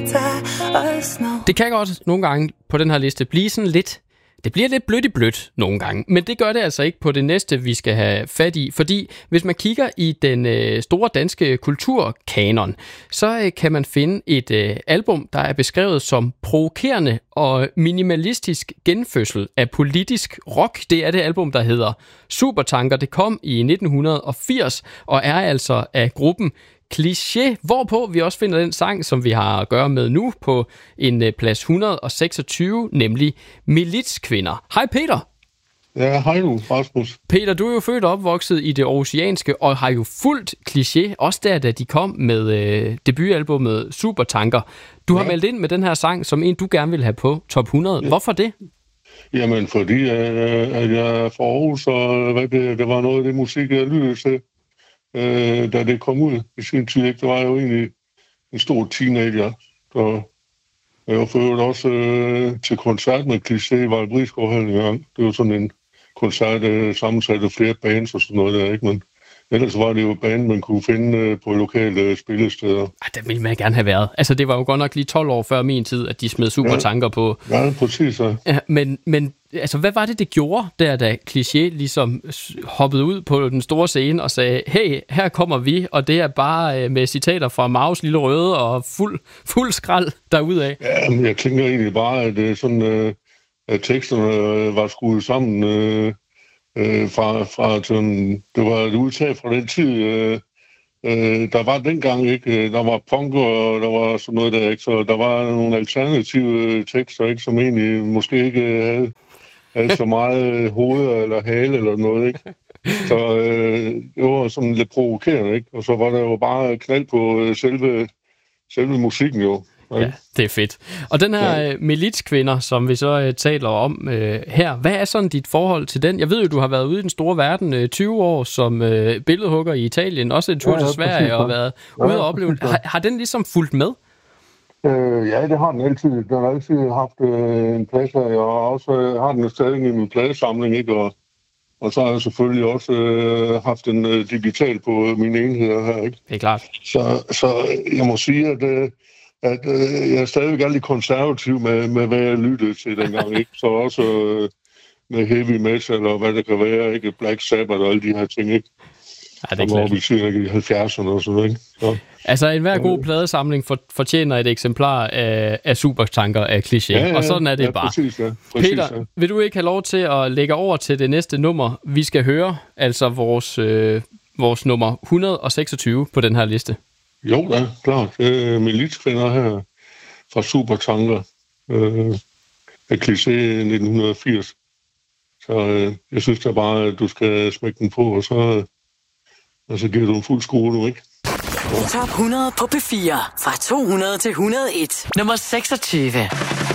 Det kan godt nogle gange på den her liste blive sådan lidt... Det bliver lidt blødt i blødt nogle gange, men det gør det altså ikke på det næste, vi skal have fat i. Fordi hvis man kigger i den store danske kulturkanon, så kan man finde et album, der er beskrevet som provokerende og minimalistisk genfødsel af politisk rock. Det er det album, der hedder Supertanker. Det kom i 1980 og er altså af gruppen Kliché, hvorpå vi også finder den sang, som vi har at gøre med nu på en plads 126, nemlig Militskvinder. Hej Peter. Ja, hej nu, Rasmus. Peter, du er jo født og opvokset i det aarhusianske og har jo fulgt Kliché, også da de kom med debutalbummet Supertanker. Du har meldt ind med den her sang som en, du gerne vil have på top 100. Hvorfor det? Jamen, fordi at jeg er fra Aarhus, og det var noget af det musik, jeg lyttede til. Da det kom ud i sin tid, ikke? Der var jo egentlig en stor teenager, og jeg var for også til koncert med Kliché i Vejlbrisgård en gang. Det var sådan en koncert, sammensat af flere bands og sådan noget der, ikke? Men ellers var det jo band, man kunne finde på lokale spillesteder. Det ville man gerne have været. Altså, det var jo godt nok lige 12 år før min tid, at de smed Supertanker på. Ja, præcis. Ja. Men altså, hvad var det gjorde, da Kliché ligesom hoppede ud på den store scene og sagde, hey, her kommer vi, og det er bare med citater fra Maus Lille Røde og fuld skrald derudad? Ja, men jeg tænker egentlig bare, at sådan, at teksterne var skruet sammen fra sådan, det var et udtag fra den tid, der var dengang ikke, der var punk, og der var sådan noget der, ikke, så der var nogle alternative tekster, ikke, som egentlig måske ikke havde så meget hoved eller hale eller noget, ikke. Så det var sådan lidt provokerende, ikke, og så var der jo bare knald på selve musikken jo. Ja, det er fedt. Og den her Militskvinder, som vi så taler om her, hvad er sådan dit forhold til den? Jeg ved jo, du har været ude i den store verden 20 år som billedhugger i Italien, også en tur til Sverige og været ude og opleve. Har den ligesom fulgt med? Ja, det har den altid. Den har altid haft en plads, og jeg også har den stadig i min pladesamling, ikke? Og så har jeg selvfølgelig også haft den digital på mine enheder her, ikke? Det er klart. Så jeg må sige, at jeg er stadigvæk aldrig konservativ med hvad jeg lyttede til dengang, ikke? Så også med heavy metal og hvad det kan være, ikke? Black Sabbath og alle de her ting, ikke? Ja, det er klart. Vi siger ikke i 70'erne og sådan noget, ikke? Så. Altså, enhver god pladesamling fortjener et eksemplar af Supertanker af Kliché, og sådan er det bare. Præcis, ja. Peter, vil du ikke have lov til at lægge over til det næste nummer, vi skal høre, altså vores nummer 126 på den her liste? Jo da, klart. Militskvinder her fra Supertanker af Kliché 1980. Så jeg synes da bare, at du skal smække den på, og så giver du en fuld skrue nu, ikke? Top 100 på P4 fra 200 til 101. Nummer 26.